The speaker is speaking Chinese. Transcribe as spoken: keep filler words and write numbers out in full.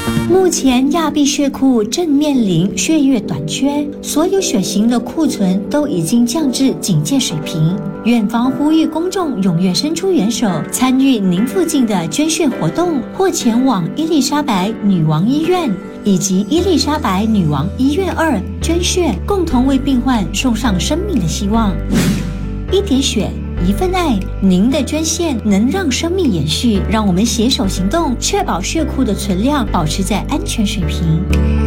目前亚庇血库正面临血液短缺，所有血型的库存都已经降至警戒水平。院方呼吁公众踊跃伸出援手，参与您附近的捐血活动，或前往伊丽莎白女王医院以及伊丽莎白女王医院二捐血，共同为病患送上生命的希望。一滴血，一份爱，您的捐献能让生命延续，让我们携手行动，确保血库的存量保持在安全水平。